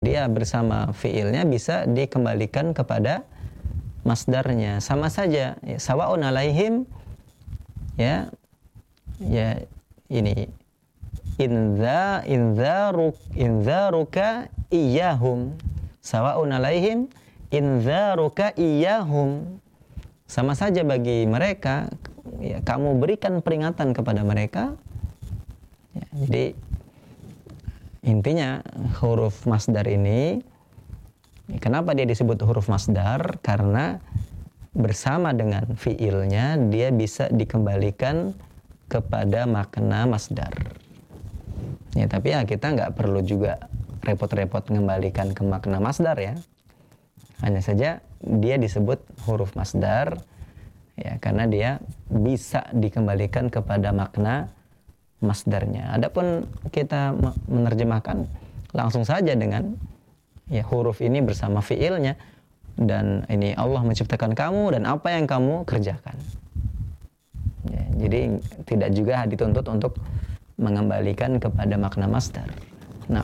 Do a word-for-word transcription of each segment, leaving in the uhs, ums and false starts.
dia bersama fiilnya bisa dikembalikan kepada masdarnya. Sama saja, ya, sawa'un alaihim, ya, ya ini inza inzaruk inzaruka iyahum, sawa'un alaihim inzaruka iyahum. Sama saja bagi mereka, ya, kamu berikan peringatan kepada mereka. Ya, jadi intinya huruf masdar ini, kenapa dia disebut huruf masdar? Karena bersama dengan fiilnya dia bisa dikembalikan kepada makna masdar. Ya, tapi ya kita nggak perlu juga repot-repot mengembalikan ke makna masdar ya. Hanya saja dia disebut huruf masdar ya karena dia bisa dikembalikan kepada makna masdarnya. Adapun kita menerjemahkan langsung saja dengan ya huruf ini bersama fiilnya, dan ini Allah menciptakan kamu dan apa yang kamu kerjakan. Ya, jadi tidak juga dituntut untuk mengembalikan kepada makna masdar. Nah,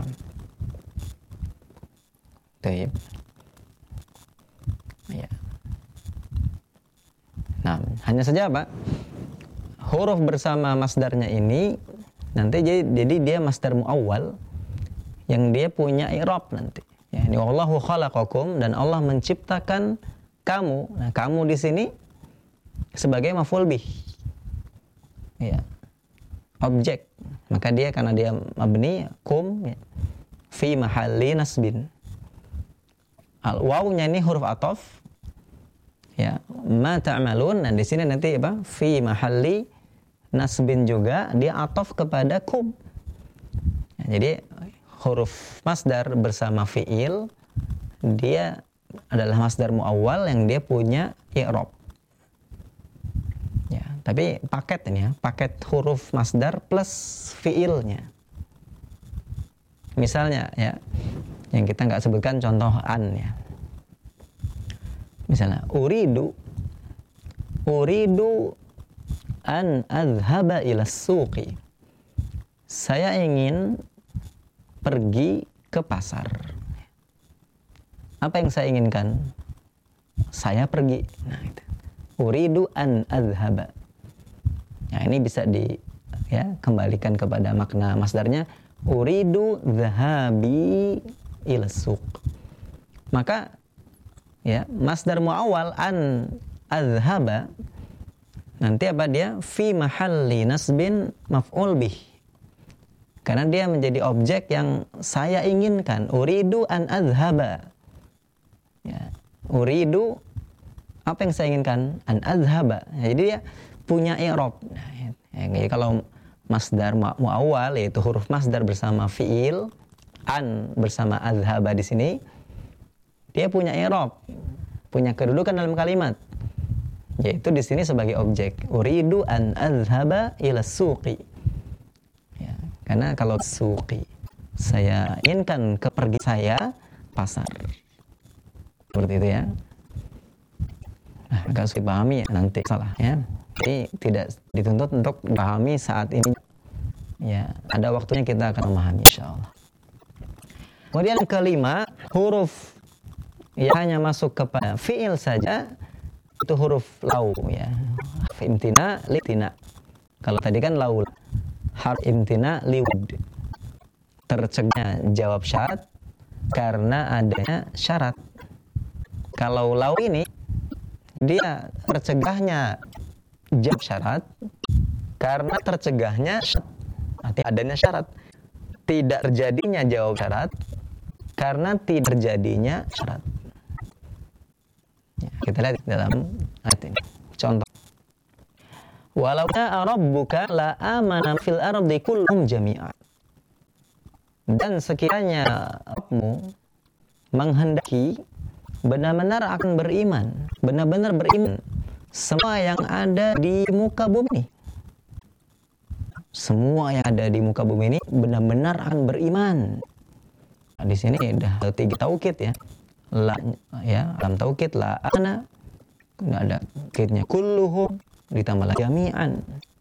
baik. Ya. Nah, hanya saja apa? Huruf bersama masdarnya ini nanti jadi, jadi dia masdar muawwal yang dia punya i'rab nanti. Ya, ini wallahu khalaqakum, dan Allah menciptakan kamu. Nah, kamu di sini sebagai maf'ul bih. Ya. Objek. Maka dia karena dia mabni kum ya, fi mahalli nasbin. Al wawnya ini huruf ataf. Ya, ma ta'malun, dan di sini nanti apa? Fi mahalli nasbin juga dia ataf kepada kum. Ya, jadi huruf masdar bersama fiil dia adalah masdar muawwal yang dia punya i'rab. Ya, tapi paket ini ya, paket huruf masdar plus fiilnya. Misalnya ya, yang kita nggak sebutkan contoh an ya. Misalnya uridu uridu an adhhaba ila suqi. Saya ingin pergi ke pasar. Apa yang saya inginkan? Saya pergi. Nah, itu. Uridu an adhhaba. Nah, ini bisa di ya kembalikan kepada makna masdarnya uridu dhahabi ila suq. Maka ya masdar muawwal an adhhaba nanti apa dia fi mahalli nasbin maf'ul bih. Karena dia menjadi objek yang saya inginkan. Uridu an adhhaba. Ya, uridu apa yang saya inginkan? An adhhaba. Ya, jadi dia punya i'rab. Nah, ya, jadi kalau masdar muawwal yaitu huruf masdar bersama fiil, an bersama adhhaba di sini, dia punya i'rab, punya kedudukan dalam kalimat. Yaitu di sini sebagai objek. Uridu an adhhaba ila suqi. Ya, karena kalau suqi, saya inginkan ke pergi saya pasar. Seperti itu ya. Nah, agak sulit dipahami ya, nanti salah ya. Jadi tidak dituntut untuk dipahami saat ini. Ya, ada waktunya kita akan memahami insyaallah. Kemudian yang kelima, huruf yang hanya masuk kepada fiil saja itu huruf lau ya. Imtina, litina. Kalau tadi kan lau, harf imtina liwud. Tercegahnya jawab syarat karena adanya syarat. Kalau lau ini dia tercegahnya jawab syarat karena tercegahnya artinya adanya syarat. Tidak terjadinya jawab syarat karena tidak terjadinya syarat. Ya, kita lihat dalam ayat ini. Contoh. Walau sha'a rabbuka la amana fil ardi kulluhum jami'an. Dan sekiranya Rabbmu menghendaki benar-benar akan beriman, benar-benar beriman semua yang ada di muka bumi. Semua yang ada di muka bumi ini benar-benar akan beriman. Nah, di sini udah tiga taukid ya. La ya, dalam taukid la ana enggak ada taukidnya kulluhum ditambah lagi jami'an.